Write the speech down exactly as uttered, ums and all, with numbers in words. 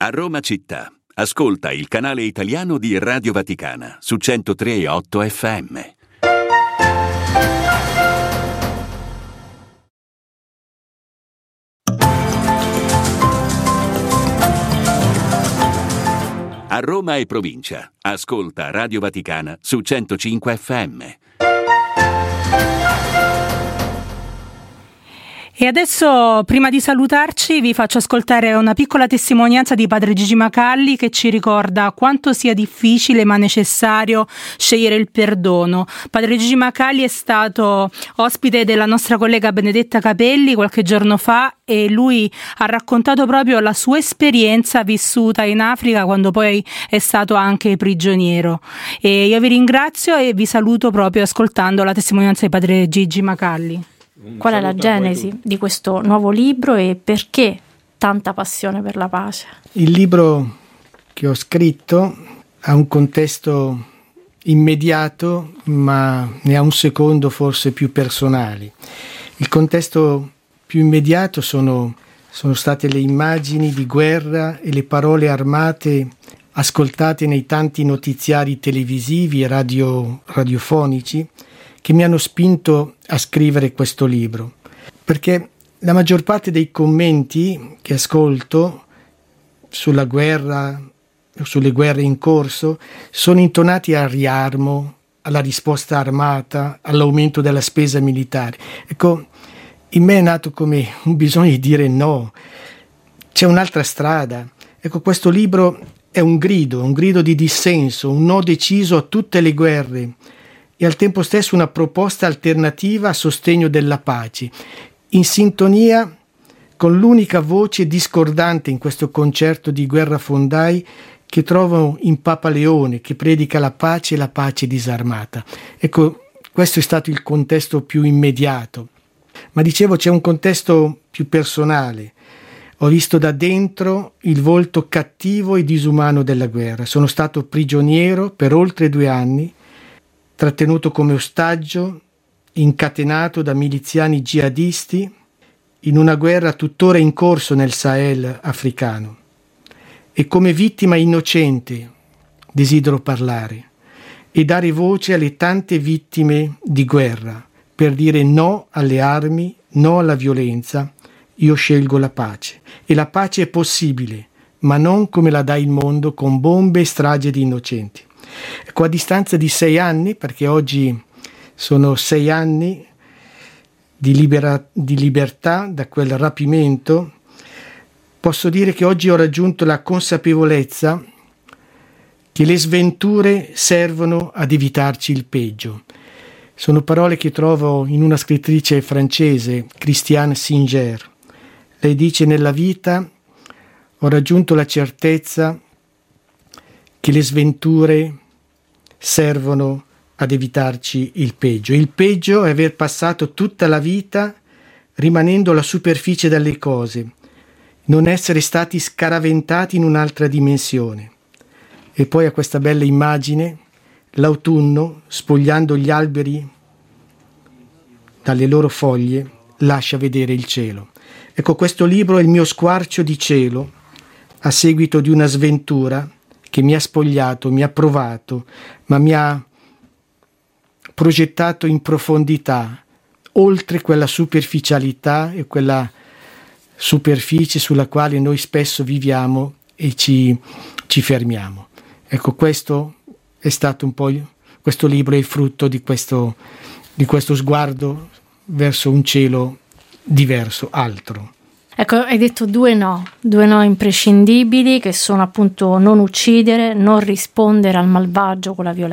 A Roma città, ascolta il canale italiano di Radio Vaticana su centotré virgola otto F M. A Roma e provincia, ascolta Radio Vaticana su centocinque F M. E adesso, prima di salutarci, vi faccio ascoltare una piccola testimonianza di padre Gigi Macalli che ci ricorda quanto sia difficile ma necessario scegliere il perdono. Padre Gigi Macalli è stato ospite della nostra collega Benedetta Capelli qualche giorno fa e lui ha raccontato proprio la sua esperienza vissuta in Africa quando poi è stato anche prigioniero. E io vi ringrazio e vi saluto proprio ascoltando la testimonianza di padre Gigi Macalli. Qual è la genesi di questo nuovo libro e perché tanta passione per la pace? Il libro che ho scritto ha un contesto immediato, ma ne ha un secondo forse più personale. Il contesto più immediato sono, sono state le immagini di guerra e le parole armate ascoltate nei tanti notiziari televisivi e radio, radiofonici che mi hanno spinto a scrivere questo libro, perché la maggior parte dei commenti che ascolto sulla guerra, sulle guerre in corso, sono intonati al riarmo, alla risposta armata, all'aumento della spesa militare. Ecco, in me è nato come un bisogno di dire no, c'è un'altra strada. Ecco, questo libro è un grido, un grido di dissenso, un no deciso a tutte le guerre, e al tempo stesso una proposta alternativa a sostegno della pace, in sintonia con l'unica voce discordante in questo concerto di guerrafondai che trovo in Papa Leone, che predica la pace e la pace disarmata. Ecco, questo è stato il contesto più immediato. Ma dicevo, c'è un contesto più personale. Ho visto da dentro il volto cattivo e disumano della guerra. Sono stato prigioniero per oltre due anni, trattenuto come ostaggio, incatenato da miliziani jihadisti in una guerra tuttora in corso nel Sahel africano. E come vittima innocente desidero parlare e dare voce alle tante vittime di guerra per dire no alle armi, no alla violenza. Io scelgo la pace e la pace è possibile, ma non come la dà il mondo con bombe e stragi di innocenti. Ecco, a distanza di sei anni, perché oggi sono sei anni di, libera, di libertà da quel rapimento, posso dire che oggi ho raggiunto la consapevolezza che le sventure servono ad evitarci il peggio. Sono parole che trovo in una scrittrice francese, Christiane Singer. Lei dice: nella vita ho raggiunto la certezza che le sventure servono ad evitarci il peggio. Il peggio è aver passato tutta la vita rimanendo alla superficie delle cose, non essere stati scaraventati in un'altra dimensione. E poi a questa bella immagine, l'autunno, spogliando gli alberi dalle loro foglie, lascia vedere il cielo. Ecco, questo libro è il mio squarcio di cielo a seguito di una sventura che mi ha spogliato, mi ha provato, ma mi ha progettato in profondità, oltre quella superficialità e quella superficie sulla quale noi spesso viviamo e ci, ci fermiamo. Ecco, questo è stato un po', questo libro è il frutto di questo, di questo sguardo verso un cielo diverso, altro. Ecco, hai detto due no, due no imprescindibili che sono appunto non uccidere, non rispondere al malvagio con la violenza.